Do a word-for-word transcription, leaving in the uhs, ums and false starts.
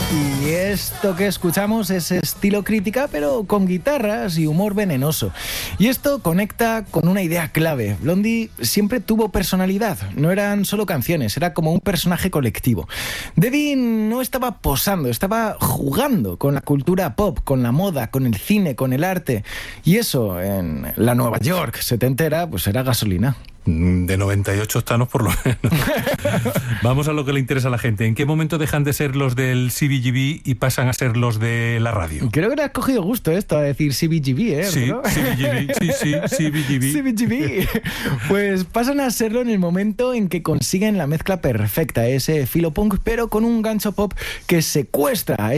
Y esto que escuchamos es estilo crítica, pero con guitarras y humor venenoso. Y esto conecta con una idea clave. Blondie siempre tuvo personalidad, no eran solo canciones, era como un personaje colectivo. Debbie no estaba posando, estaba jugando con la cultura pop, con la moda, con el cine, con el arte. Y eso, en la Nueva York setentera, pues era gasolina. De noventa y ocho octanos por lo menos. Vamos a lo que le interesa a la gente. ¿En qué momento dejan de ser los del C B G B y pasan a ser los de la radio? Creo que le has cogido gusto esto a decir C B G B, ¿eh? Sí, ¿no? C B G B, sí, sí, C B G B. C B G B. Pues pasan a serlo en el momento en que consiguen la mezcla perfecta, ese filo punk, pero con un gancho pop que secuestra a